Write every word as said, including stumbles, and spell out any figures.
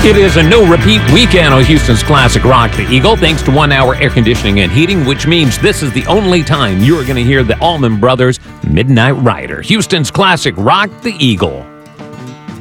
It is a no-repeat weekend on Houston's Classic Rock the Eagle, thanks to one-hour air conditioning and heating, which means this is the only time you're going to hear the Allman Brothers Midnight Rider. Houston's Classic Rock the Eagle.